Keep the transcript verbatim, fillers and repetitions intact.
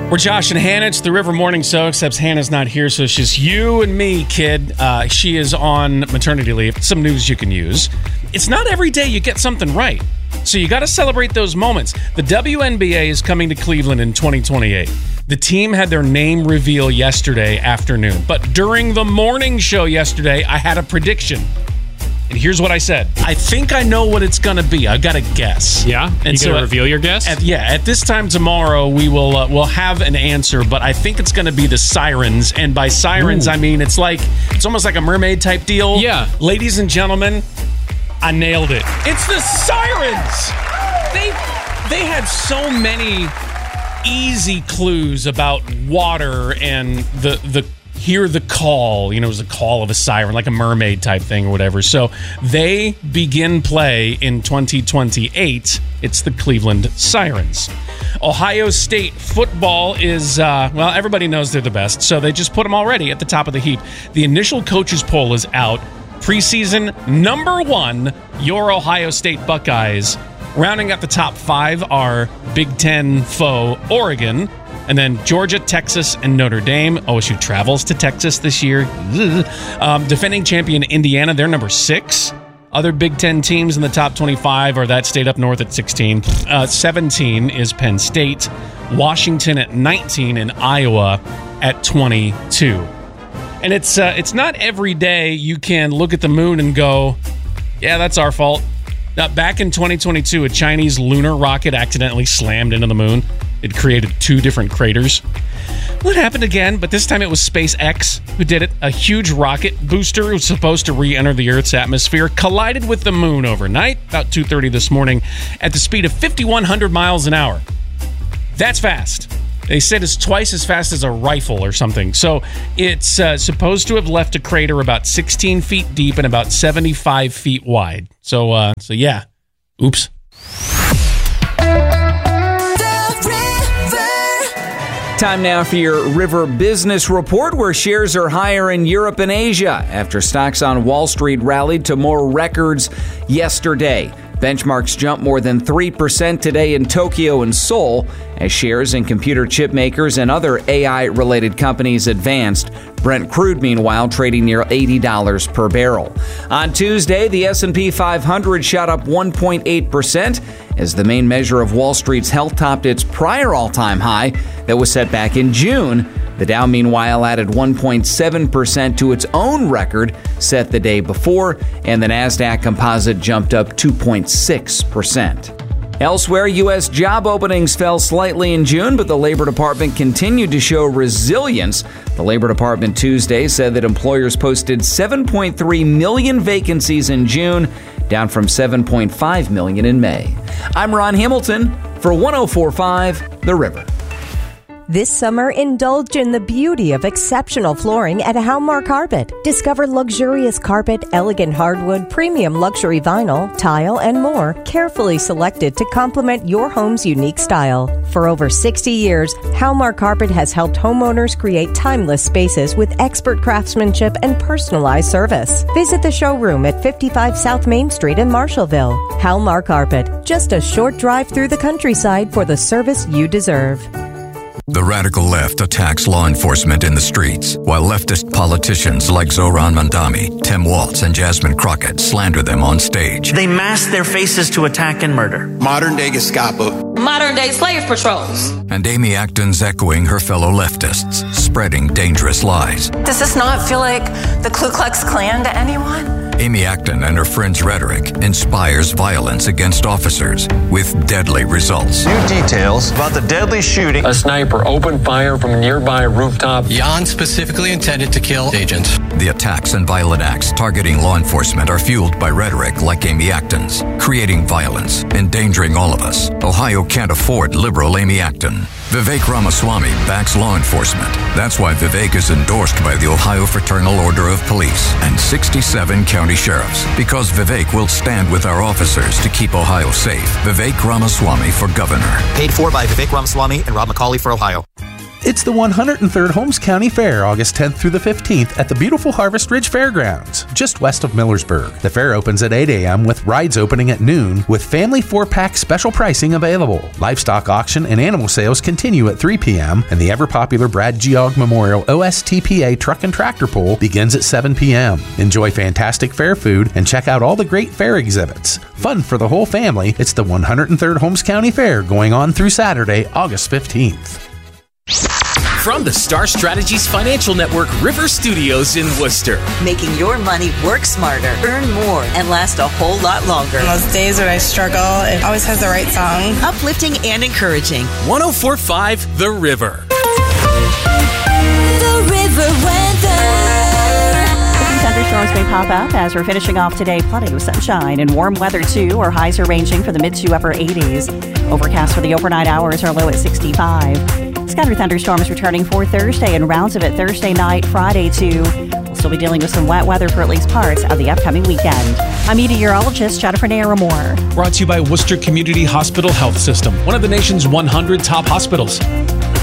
We're Josh and Hannah. It's the River Morning Show, except Hannah's not here, so it's just you and me, kid. Uh, she is on maternity leave. Some news you can use. It's not every day you get something right, so you got to celebrate those moments. The W N B A is coming to Cleveland in twenty twenty-eight. The team had their name reveal yesterday afternoon, but during the morning show yesterday, I had a prediction. And here's what I said. I think I know what it's going to be. I've got to guess. Yeah? And you so going to at, reveal your guess? At, yeah. At this time tomorrow, we will uh, we'll have an answer, but I think it's going to be the Sirens. And by Sirens, Ooh. I mean it's like it's almost like a mermaid type deal. Yeah. Ladies and gentlemen, I nailed it. It's the Sirens. They they had so many easy clues about water and the the hear the call, you know, it was a call of a siren, like a mermaid type thing or whatever. So they begin play in twenty twenty-eight. It's the Cleveland Sirens. Ohio State football is, uh, well, everybody knows they're the best, so they just put them already at the top of the heap. The initial coaches poll is out. Preseason number one, your Ohio State Buckeyes. Rounding out the top five are Big Ten foe Oregon, and then Georgia, Texas, and Notre Dame. O S U travels to Texas this year. Um, defending champion Indiana, they're number six. Other Big Ten teams in the top twenty-five are that state up north at sixteen. Uh, seventeen is Penn State. Washington at nineteen, and Iowa at twenty-two. And it's uh, it's not every day you can look at the moon and go, yeah, that's our fault. Now, back in twenty twenty-two, a Chinese lunar rocket accidentally slammed into the moon. It created two different craters. What happened again? But this time it was SpaceX who did it. A huge rocket booster was supposed to re-enter the Earth's atmosphere collided with the moon overnight, about two thirty this morning, at the speed of fifty-one hundred miles an hour. That's fast. They said it's twice as fast as a rifle or something. So it's uh, supposed to have left a crater about sixteen feet deep and about seventy-five feet wide. So, uh, so yeah. Oops. Time now for your River Business Report, where shares are higher in Europe and Asia after stocks on Wall Street rallied to more records yesterday. Benchmarks jumped more than three percent today in Tokyo and Seoul as shares in computer chip makers and other A I-related companies advanced. Brent crude, meanwhile, trading near eighty dollars per barrel. On Tuesday, the S and P five hundred shot up one point eight percent as the main measure of Wall Street's health topped its prior all-time high that was set back in June. The Dow, meanwhile, added one point seven percent to its own record set the day before, and the NASDAQ Composite jumped up two point six percent. Elsewhere, U S job openings fell slightly in June, but the Labor Department continued to show resilience. The Labor Department Tuesday said that employers posted seven point three million vacancies in June, down from seven point five million in May. I'm Ron Hamilton for one oh four point five The River. This summer, indulge in the beauty of exceptional flooring at Halmar Carpet. Discover luxurious carpet, elegant hardwood, premium luxury vinyl, tile, and more, carefully selected to complement your home's unique style. For over sixty years, Halmar Carpet has helped homeowners create timeless spaces with expert craftsmanship and personalized service. Visit the showroom at fifty-five South Main Street in Marshallville. Halmar Carpet, just a short drive through the countryside for the service you deserve. The radical left attacks law enforcement in the streets, while leftist politicians like Zohran Mamdani, Tim Walz, and Jasmine Crockett slander them on stage. They mask their faces to attack and murder. Modern-day Gestapo. Modern-day slave patrols. And Amy Acton's echoing her fellow leftists, spreading dangerous lies. Does this not feel like the Ku Klux Klan to anyone? Amy Acton and her friends' rhetoric inspires violence against officers with deadly results. New details about the deadly shooting. A sniper opened fire from a nearby rooftop. Jan specifically intended to kill agents. The attacks and violent acts targeting law enforcement are fueled by rhetoric like Amy Acton's, creating violence, endangering all of us. Ohio can't afford liberal Amy Acton. Vivek Ramaswamy backs law enforcement. That's why Vivek is endorsed by the Ohio Fraternal Order of Police and sixty-seven county sheriffs. Because Vivek will stand with our officers to keep Ohio safe. Vivek Ramaswamy for governor. Paid for by Vivek Ramaswamy and Rob McCauley for Ohio. It's the one hundred third Holmes County Fair, August tenth through the fifteenth at the beautiful Harvest Ridge Fairgrounds, just west of Millersburg. The fair opens at eight a.m. with rides opening at noon, with family four-pack special pricing available. Livestock auction and animal sales continue at three p.m., and the ever-popular Brad Geog Memorial O S T P A Truck and Tractor Pull begins at seven p.m. Enjoy fantastic fair food and check out all the great fair exhibits. Fun for the whole family. It's the one hundred third Holmes County Fair going on through Saturday, August fifteenth. From the Star Strategies Financial Network River Studios in Worcester. Making your money work smarter, earn more, and last a whole lot longer. On those days when I struggle, it always has the right song. Uplifting and encouraging. one oh four point five The River. The River weather. Thunderstorms may pop up as we're finishing off today. Plenty of sunshine and warm weather, too. Our highs are ranging from the mid to upper eighties. Overcast for the overnight hours are low at sixty-five. Scattered thunderstorms returning for Thursday and rounds of it Thursday night, Friday, too. We'll still be dealing with some wet weather for at least parts of the upcoming weekend. I'm meteorologist Jennifer Naramore. Brought to you by Worcester Community Hospital Health System, one of the nation's one hundred top hospitals.